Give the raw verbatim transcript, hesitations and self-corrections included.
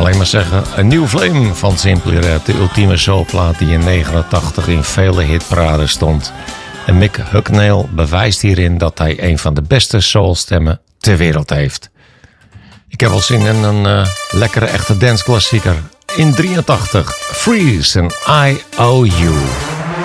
alleen maar zeggen, een nieuw flame van Simply Red. De ultieme soulplaat die in negenentachtig in vele hitparades stond. En Mick Hucknall bewijst hierin dat hij een van de beste soulstemmen ter wereld heeft. Ik heb wel zin in een uh, lekkere echte danceklassieker. In drieëntachtig, Freeze en I O U.